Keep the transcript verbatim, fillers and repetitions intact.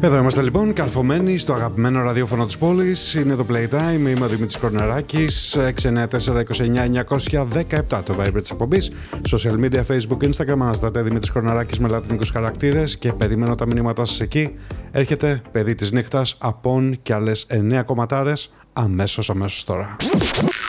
Εδώ είμαστε λοιπόν, καρφωμένοι στο αγαπημένο ραδιόφωνο της πόλης. Είναι το Playtime, είμαι ο Δημήτρης Κορναράκης. έξι εννιά τέσσερα είκοσι εννιά εννιακόσια δεκαεπτά το Viber της εκπομπής. Social media, Facebook, Instagram, αναστάτε Δημήτρης Κορναράκης με λατινικούς χαρακτήρες και περιμένω τα μηνύματά σας εκεί. Έρχεται παιδί της νύχτας, Απόν και άλλες εννέα κομματάρες αμέσως αμέσως τώρα.